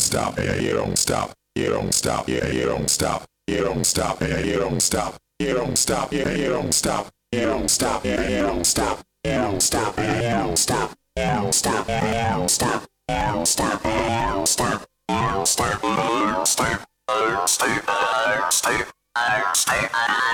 stop, yeah, you don't stop. You don't stop, yeah, you don't stop. You don't stop, yeah, you don't stop. You don't stop, yeah, you don't stop. You don't stop, yeah, you don't stop. You don't stop, yeah, you don't stop. You don't stop, yeah, you don't stop. You don't stop, yeah, you don't stop. You don't stop, yeah, you don't stop.